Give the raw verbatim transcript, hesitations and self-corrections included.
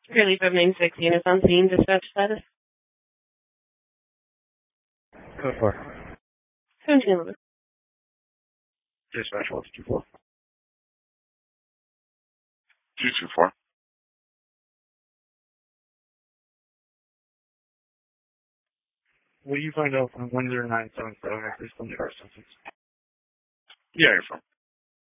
Curly five nine six units on scene, dispatch status. Code four. seventeen eleven. Dispatch one two four. two two four. Will you find out from one zero nine seven seven if there's some car substance? Yeah, you're from.